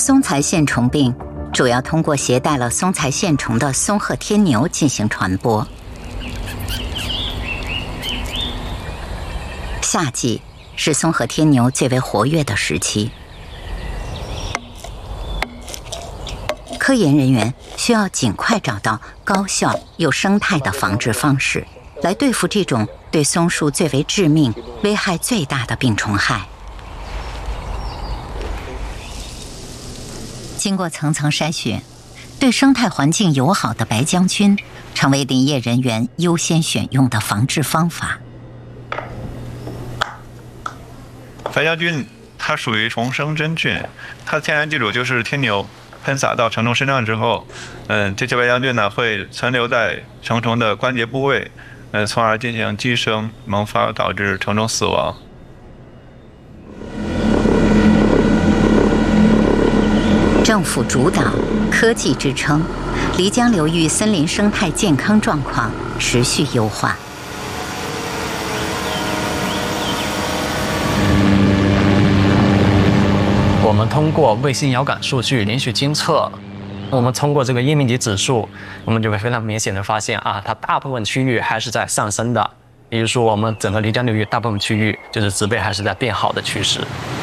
松材线虫病主要通过携带了松材线虫的松鹤天牛进行传播。夏季是松鹤天牛最为活跃的时期，科研人员需要尽快找到高效又生态的防治方式，来对付这种对松树最为致命、危害最大的病虫害。经过层层筛选，对生态环境友好的白将军成为林业人员优先选用的防治方法。 白将军它属于虫生真菌，它的天然寄主就是天牛。喷洒到成虫身上之后，这些白将军呢会存留在成虫的关节部位，从而进行寄生萌发，导致成虫死亡。 政府主导，科技支撑，漓江流域森林生态健康状况持续优化。 我们通过卫星遥感数据连续监测，我们通过这个叶面积指数，我们就会非常明显的发现啊，它大部分区域还是在上升的。也就是说，我们整个漓江流域大部分区域就是植被还是在变好的趋势。